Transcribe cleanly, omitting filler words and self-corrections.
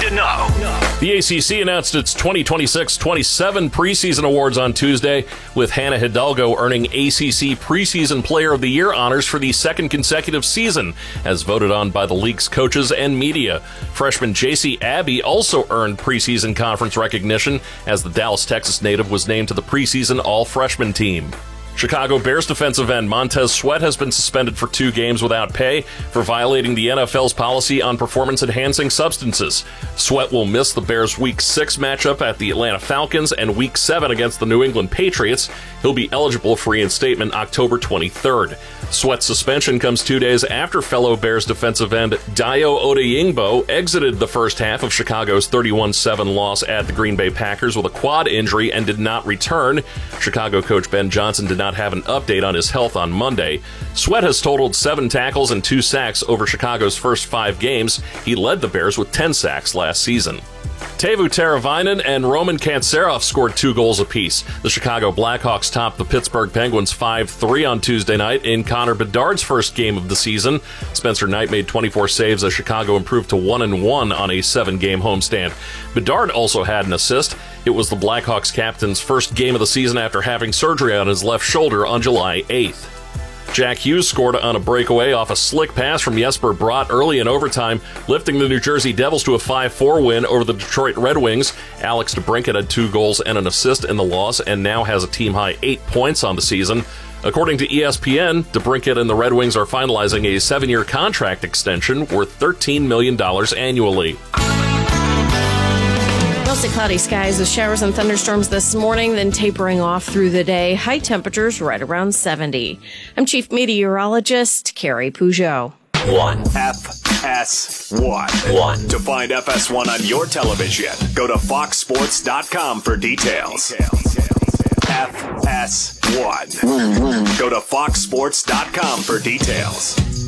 to know. The ACC announced its 2026-27 preseason awards on Tuesday, with Hannah Hidalgo earning ACC Preseason Player of the Year honors for the second consecutive season, as voted on by the league's coaches and media. Freshman J.C. Abbey also earned preseason conference recognition, as the Dallas, Texas native was named to the preseason all-freshman team. Chicago Bears defensive end Montez Sweat has been suspended for 2 games without pay for violating the NFL's policy on performance-enhancing substances. Sweat will miss the Bears' Week 6 matchup at the Atlanta Falcons and Week 7 against the New England Patriots. He'll be eligible for reinstatement October 23rd. Sweat's suspension comes 2 days after fellow Bears defensive end Dayo Odeyingbo exited the first half of Chicago's 31-7 loss at the Green Bay Packers with a quad injury and did not return. Chicago coach Ben Johnson did not have an update on his health on Monday. Sweat has totaled 7 tackles and 2 sacks over Chicago's first 5 games. He led the Bears with 10 sacks last season. Teuvo Teravainen and Roman Kantserov scored 2 goals apiece. The Chicago Blackhawks topped the Pittsburgh Penguins 5-3 on Tuesday night in Connor Bedard's first game of the season. Spencer Knight made 24 saves as Chicago improved to 1-1 on a 7-game homestand. Bedard also had an assist. It was the Blackhawks captain's first game of the season after having surgery on his left shoulder on July 8th. Jack Hughes scored on a breakaway off a slick pass from Jesper Bratt early in overtime, lifting the New Jersey Devils to a 5-4 win over the Detroit Red Wings. Alex DeBrincat had 2 goals and an assist in the loss and now has a team-high 8 points on the season. According to ESPN, DeBrincat and the Red Wings are finalizing a 7-year contract extension worth $13 million annually. Mostly cloudy skies with showers and thunderstorms this morning, then tapering off through the day. High temperatures right around 70. I'm Chief Meteorologist Carrie Peugeot. FS1. To find FS1 on your television, go to foxsports.com for details. FS1. Go to foxsports.com for details.